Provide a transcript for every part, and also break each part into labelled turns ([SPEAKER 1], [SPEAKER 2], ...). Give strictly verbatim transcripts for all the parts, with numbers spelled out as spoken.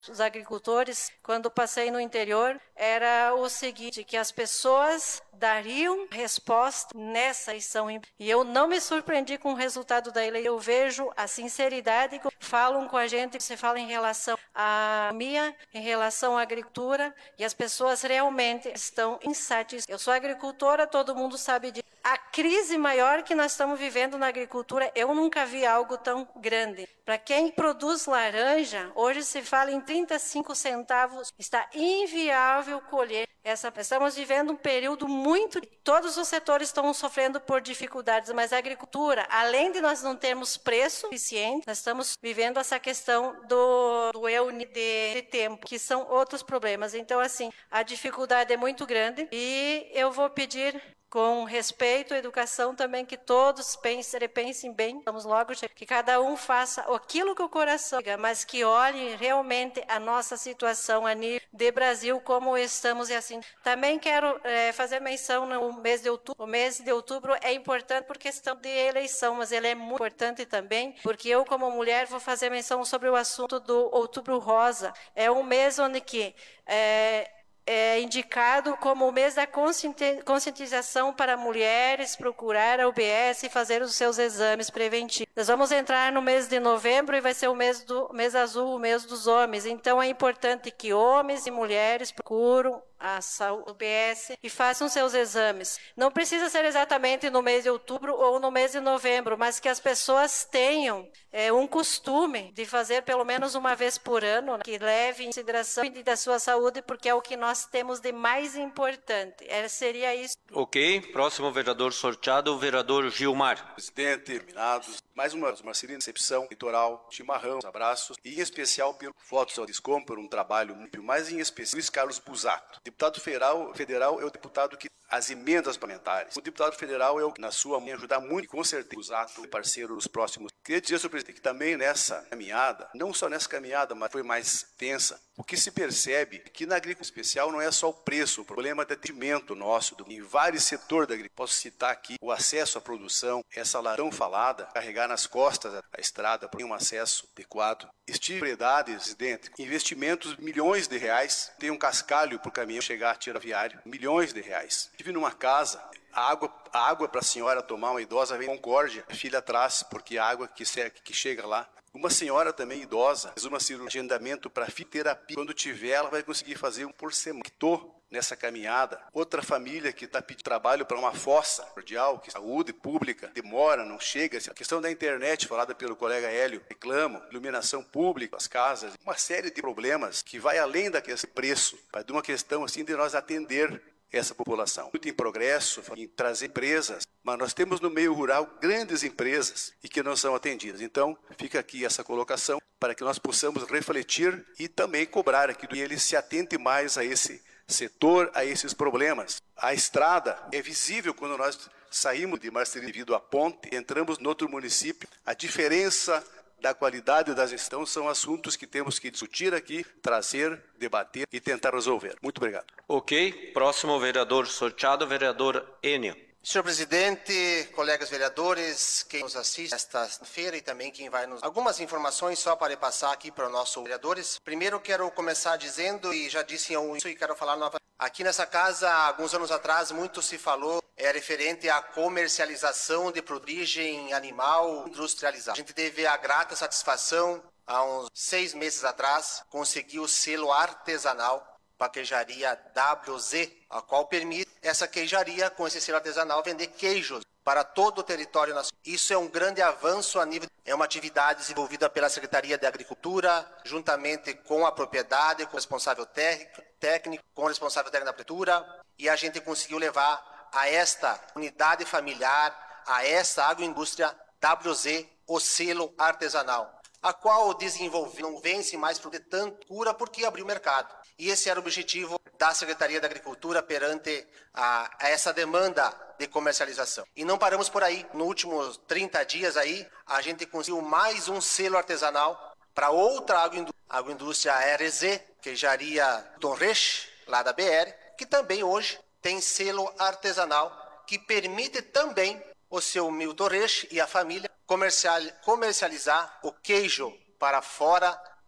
[SPEAKER 1] Os agricultores, quando passei no interior, era o seguinte, que as pessoas dariam resposta nessa eleição. E eu não me surpreendi com o resultado da eleição. Eu vejo a sinceridade que falam com a gente, você fala em relação à economia, em relação à agricultura, e as pessoas realmente estão insatisfeitas. Eu sou agricultora, todo mundo sabe disso. A crise maior que nós estamos vivendo na agricultura, eu nunca vi algo tão grande. Para quem produz laranja, hoje se fala em trinta e cinco centavos, está inviável colher essa. Estamos vivendo um período muito. Todos os setores estão sofrendo por dificuldades, mas a agricultura, além de nós não termos preço suficiente, nós estamos vivendo essa questão do, do eu de, de tempo, que são outros problemas. Então, assim, a dificuldade é muito grande e eu vou pedir, com respeito à educação também, que todos pensem, repensem bem, vamos logo, que cada um faça aquilo que o coração diga, mas que olhe realmente a nossa situação a nível de Brasil, como estamos e assim. Também quero é, fazer menção no mês de outubro. O mês de outubro é importante por questão de eleição, mas ele é muito importante também, porque eu, como mulher, vou fazer menção sobre o assunto do Outubro Rosa. É um mês onde que... É, é indicado como o mês da conscientização para mulheres procurar a U B S e fazer os seus exames preventivos. Nós vamos entrar no mês de novembro e vai ser o mês do mês azul, o mês dos homens. Então é importante que homens e mulheres procuram a U B S e façam seus exames. Não precisa ser exatamente no mês de outubro ou no mês de novembro, mas que as pessoas tenham é, um costume de fazer pelo menos uma vez por ano, que leve em consideração da sua saúde, porque é o que nós temos de mais importante. É, seria isso.
[SPEAKER 2] Ok. Próximo vereador sorteado, o vereador Gilmar.
[SPEAKER 3] Presidente, terminados. Mais uma Marcelina, recepção eleitoral, chimarrão, abraços, e em especial pelo Fotos ao Descom, por um trabalho muito, mais em especial, Luiz Carlos Busato. Deputado federal, federal é o deputado que as emendas parlamentares. O deputado federal é o que, na sua mão, ajudar muito, e com certeza, Busato, parceiro dos próximos. Queria dizer, senhor presidente, que também nessa caminhada, não só nessa caminhada, mas foi mais tensa, o que se percebe é que na agricultura especial não é só o preço, o problema de atendimento nosso, do, em vários setores da agricultura. Posso citar aqui o acesso à produção, essa larão falada, carregar nas costas a estrada para um acesso adequado. Estive propriedades, presidente, investimentos milhões de reais, tem um cascalho para o caminhão chegar a tira viário, milhões de reais. Estive numa casa, a água, a água para a senhora tomar, uma idosa vem Concórdia, a filha atrás, porque a água que, que chega lá. Uma senhora também idosa, fez uma cirurgia, agendamento para fisioterapia. Quando tiver, ela vai conseguir fazer um por semana. Estou nessa caminhada. Outra família que está pedindo trabalho para uma fossa cordial, que saúde pública demora, não chega. A questão da internet, falada pelo colega Hélio, reclamo, iluminação pública, as casas, uma série de problemas que vai além daquele preço, vai de uma questão assim de nós atender essa população. Muito em progresso, em trazer empresas, mas nós temos no meio rural grandes empresas e que não são atendidas. Então, fica aqui essa colocação para que nós possamos refletir e também cobrar aqui que ele se atente mais a esse setor, a esses problemas. A estrada é visível quando nós saímos de Marcelino devido à ponte, entramos no outro município, a diferença da qualidade da gestão são assuntos que temos que discutir aqui, trazer, debater e tentar resolver. Muito obrigado.
[SPEAKER 2] Ok. Próximo vereador sorteado, vereador Enio.
[SPEAKER 4] Senhor presidente, colegas vereadores, quem nos assiste esta feira e também quem vai nos... Algumas informações só para passar aqui para os nossos vereadores. Primeiro quero começar dizendo, e já disse isso e quero falar novamente. Aqui nessa casa, alguns anos atrás, muito se falou é, referente à comercialização de origem animal industrializada. A gente teve a grata satisfação, há uns seis meses atrás, conseguir o selo artesanal para a queijaria W Z, a qual permite essa queijaria, com esse selo artesanal, vender queijos para todo o território nacional. Isso é um grande avanço a nível... É uma atividade desenvolvida pela Secretaria de Agricultura, juntamente com a propriedade, com o responsável técnico, com o responsável técnico da prefeitura, e a gente conseguiu levar a esta unidade familiar, a esta agroindústria W Z, o selo artesanal, a qual desenvolveu, não vence mais por ter tanto cura porque abriu o mercado. E esse era o objetivo da Secretaria da Agricultura perante a, a essa demanda de comercialização. E não paramos por aí. Nos últimos trinta dias aí, a gente conseguiu mais um selo artesanal para outra agroindústria, agroindústria R Z, queijaria Torres, lá da B R, que também hoje tem selo artesanal que permite também o seu Milton Reis e a família comercial, comercializar o queijo para fora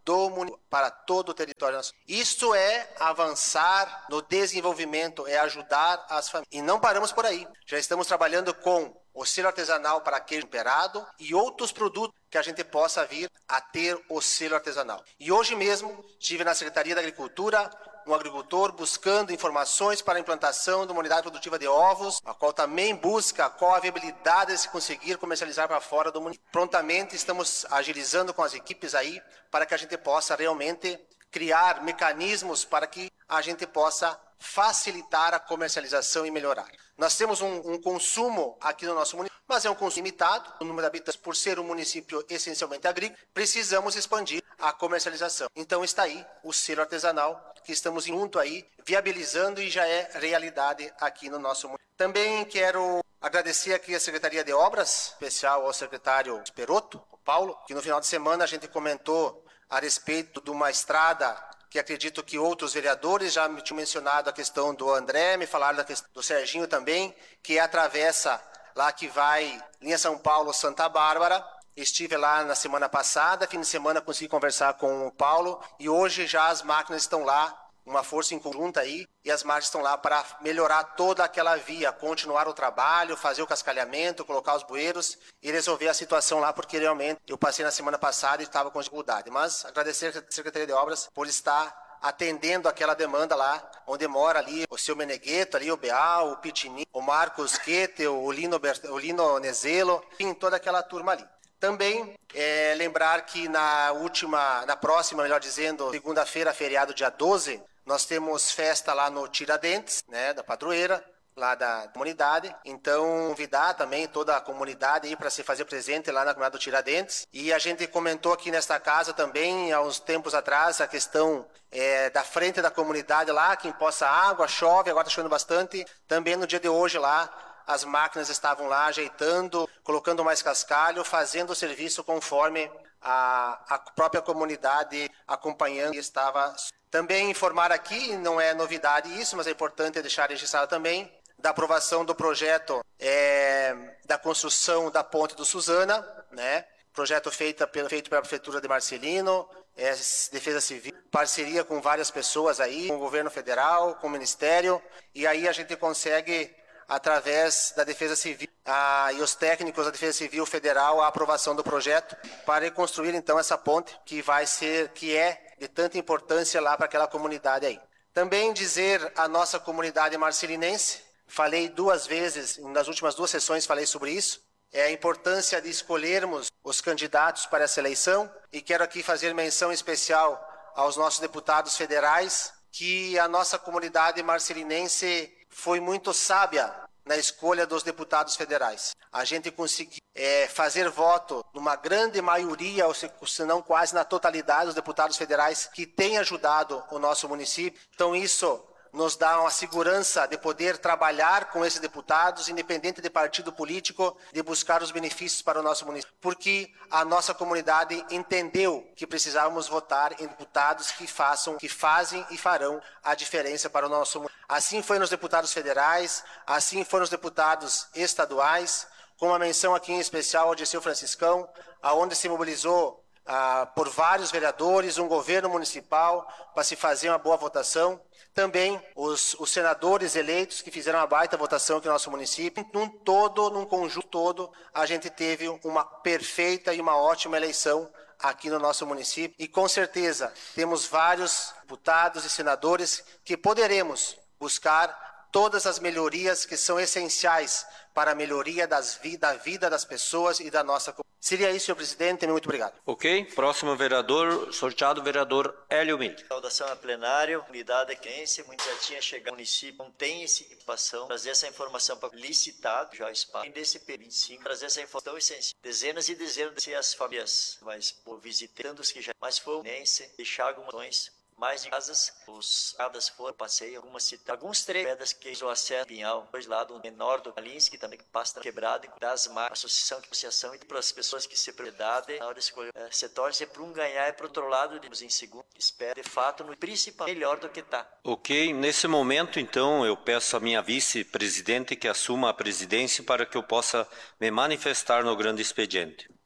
[SPEAKER 4] do município para todo o território nacional. Isso é avançar no desenvolvimento, é ajudar as famílias. E não paramos por aí. Já estamos trabalhando com o selo artesanal para queijo temperado e outros produtos que a gente possa vir a ter o selo artesanal. E hoje mesmo estive na Secretaria da Agricultura, um agricultor buscando informações para a implantação de uma unidade produtiva de ovos, a qual também busca qual a viabilidade de se conseguir comercializar para fora do município. Prontamente estamos agilizando com as equipes aí para que a gente possa realmente criar mecanismos para que a gente possa facilitar a comercialização e melhorar. Nós temos um, um consumo aqui no nosso município, mas é um consumo limitado, o número de habitantes, por ser um município essencialmente agrícola, precisamos expandir a comercialização. Então está aí o selo artesanal, que estamos junto aí, viabilizando e já é realidade aqui no nosso município. Também quero agradecer aqui a Secretaria de Obras, especial ao secretário Perotto, o Paulo, que no final de semana a gente comentou a respeito de uma estrada que acredito que outros vereadores já me tinham mencionado a questão do André, me falaram da questão do Serginho também, que é a travessa lá que vai linha São Paulo-Santa Bárbara. Estive lá na semana passada, fim de semana consegui conversar com o Paulo e hoje já as máquinas estão lá, uma força em conjunto aí, e as máquinas estão lá para melhorar toda aquela via, continuar o trabalho, fazer o cascalhamento, colocar os bueiros e resolver a situação lá, porque realmente eu passei na semana passada e estava com dificuldade. Mas agradecer a Secretaria de Obras por estar atendendo aquela demanda lá, onde mora ali o seu Meneghetto, ali o Beal, o Pitini, o Marcos Quete, o Lino, Bert... o Lino Nezelo, enfim, toda aquela turma ali. Também é, lembrar que na última, na próxima, melhor dizendo, segunda-feira, feriado dia doze, nós temos festa lá no Tiradentes, né, da padroeira, lá da comunidade. Então, convidar também toda a comunidade aí para se fazer presente lá na comunidade do Tiradentes. E a gente comentou aqui nesta casa também, há uns tempos atrás, a questão é, da frente da comunidade lá, que empoça água, chove, agora está chovendo bastante. Também no dia de hoje lá, as máquinas estavam lá ajeitando, colocando mais cascalho, fazendo o serviço conforme a, a própria comunidade acompanhando e estava. Também informar aqui, não é novidade isso, mas é importante deixar registrado também, da aprovação do projeto é, da construção da ponte do Suzana, né? Projeto feito pela, feito pela Prefeitura de Marcelino, é, Defesa Civil, parceria com várias pessoas aí, com o governo federal, com o Ministério, e aí a gente consegue, através da Defesa Civil a, e os técnicos da Defesa Civil Federal, a aprovação do projeto para reconstruir então essa ponte que vai ser, que é de tanta importância lá para aquela comunidade aí. Também dizer à nossa comunidade marcelinense, falei duas vezes, nas últimas duas sessões falei sobre isso, é a importância de escolhermos os candidatos para essa eleição e quero aqui fazer menção especial aos nossos deputados federais, que a nossa comunidade marcelinense foi muito sábia na escolha dos deputados federais. A gente conseguiu é, fazer voto numa grande maioria, ou se, se não quase na totalidade dos deputados federais que têm ajudado o nosso município. Então isso nos dá uma segurança de poder trabalhar com esses deputados, independente de partido político, de buscar os benefícios para o nosso município, porque a nossa comunidade entendeu que precisávamos votar em deputados que façam, que fazem e farão a diferença para o nosso município. Assim foi nos deputados federais, assim foi nos deputados estaduais, com uma menção aqui em especial ao Dirceu Franciscão, aonde se mobilizou ah, por vários vereadores, um governo municipal, para se fazer uma boa votação. Também os, os senadores eleitos que fizeram uma baita votação aqui no nosso município. Num todo, num conjunto todo, a gente teve uma perfeita e uma ótima eleição aqui no nosso município. E com certeza temos vários deputados e senadores que poderemos buscar todas as melhorias que são essenciais para a melhoria das vi- da vida das pessoas e da nossa comunidade. Seria isso, senhor presidente. Muito obrigado.
[SPEAKER 2] Ok. Próximo vereador, sorteado vereador Hélio Milho.
[SPEAKER 5] Saudação a plenário, unidade quense, muito já tinha chegado ao município, não tem essa equipação, trazer essa informação para licitado, já espaço, desse P vinte e cinco, trazer essa informação essencial. Dezenas e dezenas de as famílias, mas por visitando os que já, mas foi o Nense, deixar algumas ações. Mais de casas, os casas foram, passei algumas cidades, alguns três pedras que o acesso Pinhal, dois lados, o menor do Alinsky, também que passa quebrado, das marcas, associação de associação e para as pessoas que se propriedade, na hora de escolher, é, se torce para um ganhar e para outro lado, digamos, em segundo, espera, de fato, no principal, melhor do que está.
[SPEAKER 2] Ok, nesse momento, então, eu peço à minha vice-presidente que assuma a presidência para que eu possa me manifestar no grande expediente.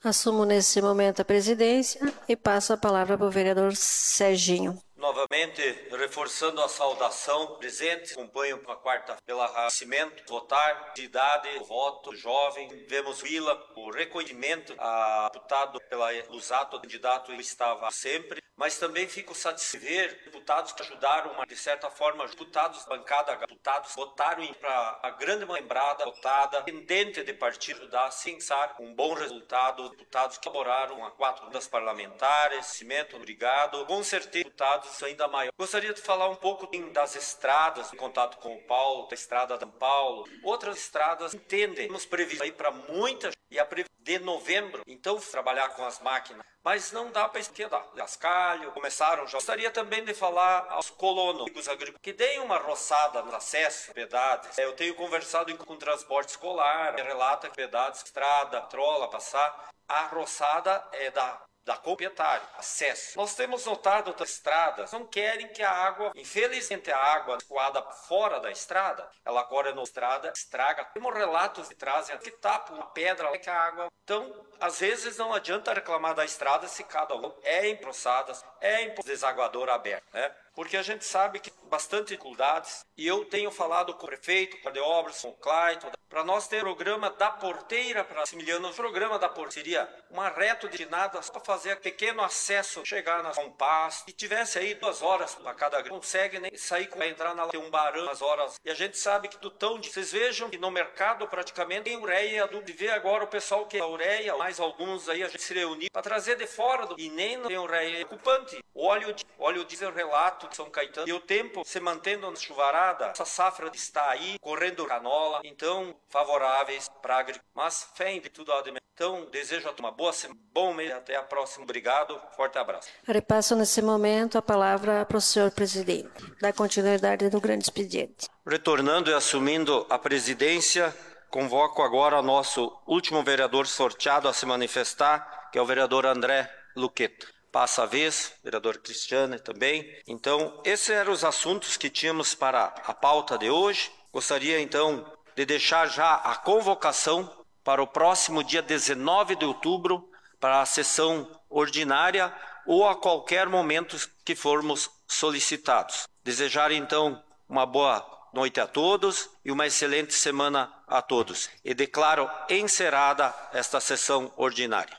[SPEAKER 1] Assumo nesse momento a presidência e passo a palavra para o vereador Serginho.
[SPEAKER 2] Novamente, reforçando a saudação, presente, acompanho a quarta pelo agradecimento, votar, cidade, voto, jovem, vemos Vila, o reconhecimento a deputado pela Lusato, candidato eu estava sempre, mas também fico satisfeito de ver deputados que ajudaram, de certa forma, deputados da bancada, deputados votaram para a grande lembrada, votada, pendente de partido, ajudar a pensar um bom resultado, deputados que colaboraram a quatro das parlamentares, cimento, obrigado, com certeza, deputados ainda maior. Gostaria de falar um pouco das estradas, em contato com o Paulo, da estrada de São Paulo. Outras estradas entendem, temos previsão aí para muitas e a previsão de novembro. Então, trabalhar com as máquinas. Mas não dá para esquecer. Cascalho, começaram já. Gostaria também de falar aos colonos, os agrícolas, que deem uma roçada no acesso, propriedades. Eu tenho conversado com o transporte escolar, que relata que propriedades, estrada, trola, passar. A roçada é da da proprietário, acesso. Nós temos notado que as estradas não querem que a água, infelizmente a água escoada fora da estrada, ela agora na estrada estraga. Temos relatos que trazem que tapam a pedra que a água. Então, às vezes não adianta reclamar da estrada se cada um é emproçada, é em desaguador aberto, né? Porque a gente sabe que bastante dificuldades, e eu tenho falado com o prefeito, com a de obras, com o Clayton, para nós ter o programa da porteira para Similiano. O programa da porteira seria uma reta destinada só para fazer pequeno acesso, chegar na um pasto, e tivesse aí duas horas para cada não consegue nem sair com entrar na ter um barão nas horas. E a gente sabe que do tão de vocês vejam que no mercado praticamente tem ureia, do vê agora o pessoal que é ureia, mais alguns aí a gente se reunir para trazer de fora do, e nem tem ureia ocupante. Óleo de óleo diesel relato de São Caetano, e o tempo se mantendo na chuvarada, essa safra está aí correndo canola, então favoráveis para a agricultura, mas fé em tudo. Então desejo uma boa semana, bom mês, até a próxima. Obrigado, forte abraço.
[SPEAKER 1] Repasso nesse momento a palavra para o senhor presidente, da continuidade do grande expediente.
[SPEAKER 2] Retornando e assumindo a presidência, convoco agora o nosso último vereador sorteado a se manifestar, que é o vereador André Luqueta. Passa a vez, vereador Cristiano também. Então, esses eram os assuntos que tínhamos para a pauta de hoje. Gostaria, então, de deixar já a convocação para o próximo dia dezenove de outubro, para a sessão ordinária ou a qualquer momento que formos solicitados. Desejar, então, uma boa noite a todos e uma excelente semana a todos. E declaro encerrada esta sessão ordinária.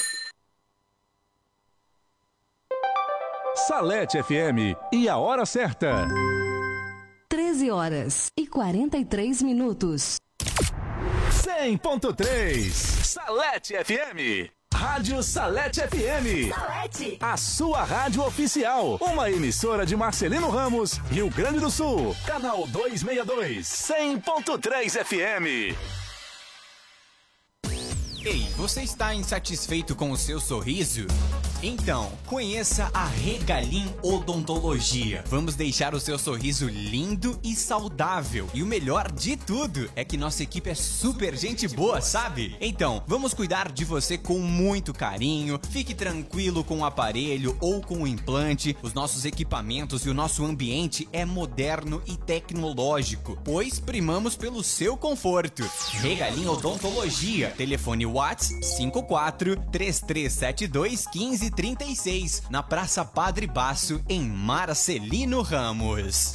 [SPEAKER 6] Salete F M e a hora certa.
[SPEAKER 7] treze horas e quarenta e três minutos.
[SPEAKER 6] cem ponto três Salete F M. Rádio Salete F M.
[SPEAKER 7] Salete.
[SPEAKER 6] A sua rádio oficial. Uma emissora de Marcelino Ramos, Rio Grande do Sul. Canal duzentos e sessenta e dois. cem ponto três F M.
[SPEAKER 8] Ei, você está insatisfeito com o seu sorriso? Então, conheça a Regalim Odontologia. Vamos deixar o seu sorriso lindo e saudável. E o melhor de tudo é que nossa equipe é super gente boa, sabe? Então, vamos cuidar de você com muito carinho. Fique tranquilo com o aparelho ou com o implante. Os nossos equipamentos e o nosso ambiente é moderno e tecnológico, pois primamos pelo seu conforto. Regalim Odontologia. Telefone WhatsApp cinco quatro três três sete dois um cinco três seis, na Praça Padre Basso, em Marcelino Ramos.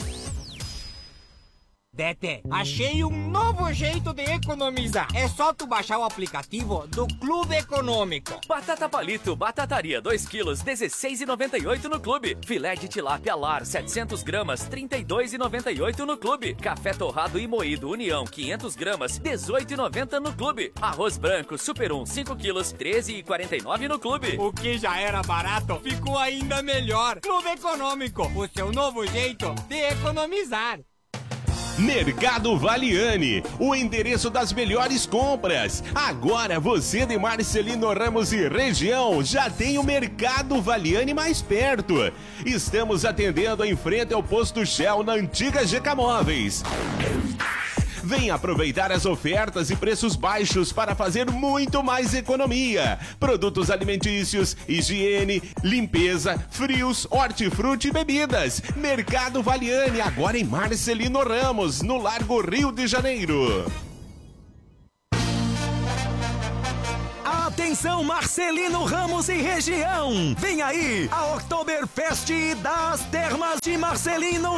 [SPEAKER 9] Tete, achei um novo jeito de economizar. É só tu baixar o aplicativo do Clube Econômico.
[SPEAKER 10] Batata palito, batataria, dois quilos, dezesseis reais e noventa e oito no Clube. Filé de tilápia lar, setecentos gramas, trinta e dois reais e noventa e oito no Clube. Café torrado e moído União, quinhentos gramas, dezoito reais e noventa no Clube. Arroz branco Super um, cinco quilos, treze reais e quarenta e nove no Clube.
[SPEAKER 9] O que já era barato, ficou ainda melhor. Clube Econômico, o seu novo jeito de economizar.
[SPEAKER 11] Mercado Valiani, o endereço das melhores compras. Agora você de Marcelino Ramos e região já tem o Mercado Valiani mais perto. Estamos atendendo em frente ao posto Shell na antiga G K Móveis. Vem aproveitar as ofertas e preços baixos para fazer muito mais economia. Produtos alimentícios, higiene, limpeza, frios, hortifruti e bebidas. Mercado Valiani, agora em Marcelino Ramos, no Largo Rio de Janeiro.
[SPEAKER 12] Atenção Marcelino Ramos e região, vem aí a Oktoberfest das Termas de Marcelino